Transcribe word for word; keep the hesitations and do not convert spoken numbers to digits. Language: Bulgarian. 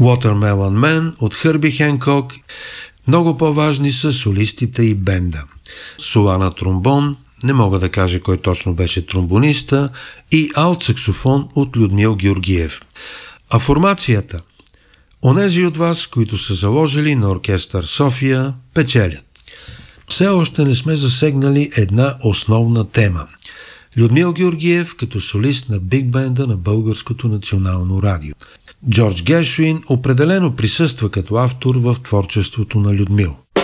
Watermelon Man от Хърби Хенкок. Много по-важни са солистите и бенда. Сола на тромбон, не мога да кажа кой точно беше тромбониста, и алт-саксофон от Людмил Георгиев. А формацията? Онези от вас, които са заложили на оркестър София, печелят. Все още не сме засегнали една основна тема. Людмил Георгиев като солист на биг бенда на Българското национално радио. Джордж Гершуин определено присъства като автор в творчеството на Людмил.